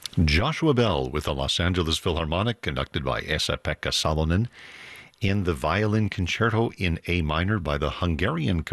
Joshua Bell with the Los Angeles Philharmonic, conducted by Esa-Pekka Salonen, in the Violin Concerto in A minor by the Hungarian